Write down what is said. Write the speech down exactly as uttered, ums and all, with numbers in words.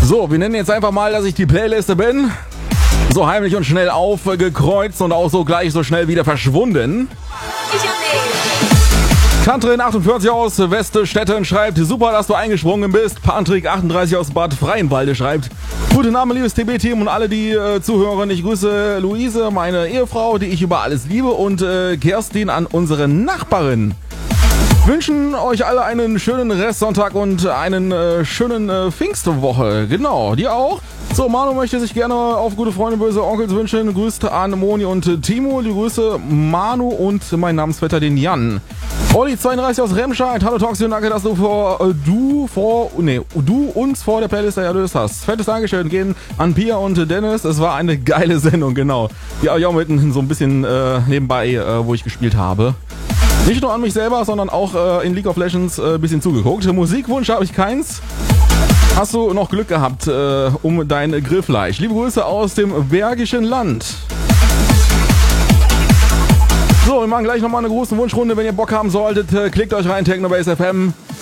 So, wir nennen jetzt einfach mal, dass ich die Playliste bin. So heimlich und schnell aufgekreuzt und auch so gleich so schnell wieder verschwunden. Katrin achtundvierzig aus Weststetten schreibt, super, dass du eingesprungen bist. Patrick achtunddreißig aus Bad Freienwalde schreibt, guten Abend, liebes T B-Team und alle, die äh, zuhören. Ich grüße Luise, meine Ehefrau, die ich über alles liebe, und äh, Kerstin an unsere Nachbarin. Wünschen euch alle einen schönen Restsonntag und einen äh, schönen äh, Pfingstwoche. Genau, dir auch. So, Manu möchte sich gerne auf gute Freunde, böse Onkels wünschen. Grüßt an Moni und äh, Timo. Die Grüße Manu und mein Namensvetter, den Jan. Olli zweiunddreißig aus Remscheid. Hallo Toxio, danke, dass du vor äh, du vor nee, du uns vor der Playlist erlöst hast. Fettes Dankeschön gehen an Pia und Dennis. Es war eine geile Sendung, genau. Ja, ja, mitten so ein bisschen äh, nebenbei, äh, wo ich gespielt habe. Nicht nur an mich selber, sondern auch äh, in League of Legends ein äh, bisschen zugeguckt. Musikwunsch habe ich keins. Hast du noch Glück gehabt äh, um dein Grillfleisch. Liebe Grüße aus dem Bergischen Land. So, wir machen gleich nochmal eine große Wunschrunde. Wenn ihr Bock haben solltet, äh, klickt euch rein, Technobase F M.